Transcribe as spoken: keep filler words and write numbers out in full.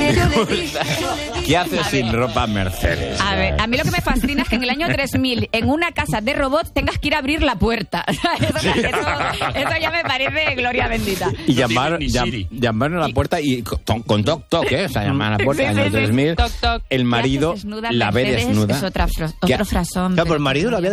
¿Qué haces sin ropa Mercedes? A ver, a mí lo que me fascina es que en el año tres mil, en una casa de robots, tengas que ir a abrir la puerta. Eso, eso, eso ya me parece gloria bendita. Y llamar, llam, llamar a la puerta y con, con toc toc, ¿eh? O sea, llamar a la puerta en el año tres mil. Toc, toc. El marido la ve desnuda. Es otra fro- otro frasón. Claro, pero el marido lo había